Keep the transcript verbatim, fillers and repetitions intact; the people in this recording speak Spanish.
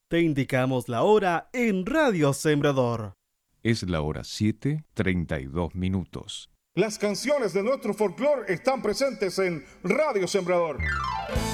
Te indicamos la hora en Radio Sembrador. Es la hora siete, treinta y dos minutos. Las canciones de nuestro folclore están presentes en Radio Sembrador.